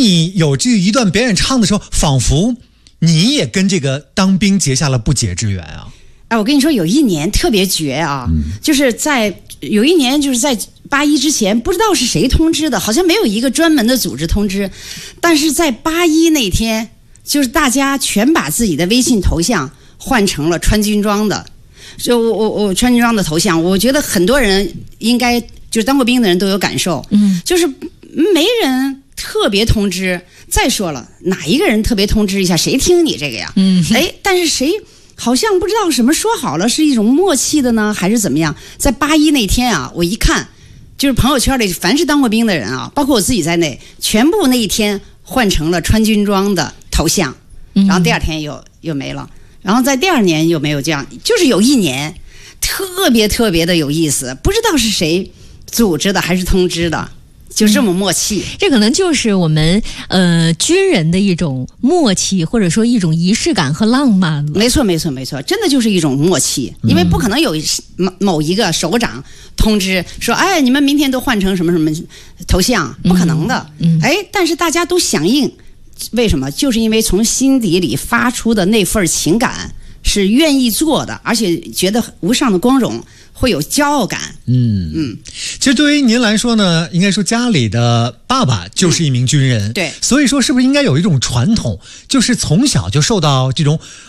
你有这一段表演唱的时候，仿佛你也跟这个当兵结下了不解之缘啊。 哎，我跟你说，有一年特别绝啊，就是有一年就是在81之前，不知道是谁通知的，好像没有一个专门的组织通知，但是在81那天，就是大家全把自己的微信头像换成了穿军装的，就我穿军装的头像，我觉得很多人应该就是当过兵的人都有感受，就是没人特别通知。再说了，哪一个人特别通知一下，谁听你这个呀？但是谁好像不知道什么说好了，是一种默契的呢，还是怎么样？在81那天啊，我一看，就是朋友圈里凡是当过兵的人啊，包括我自己在内，全部那一天换成了穿军装的头像，然后第二天又没了，然后在第二年又没有这样，就是有一年特别特别的有意思，不知道是谁组织的还是通知的。就这么默契， 这可能就是我们军人的一种默契，或者说一种仪式感和浪漫了。 没错，真的就是一种默契，因为不可能有某一个首长通知说，哎，你们明天都换成什么什么头像，不可能的。但是大家都响应，为什么？就是因为从心底里发出的那份情感是愿意做的，而且觉得无上的光荣。会有骄傲感。 其实对于您来说呢，应该说家里的爸爸就是一名军人， 对， 所以说是不是应该有一种传统，就是从小就受到这种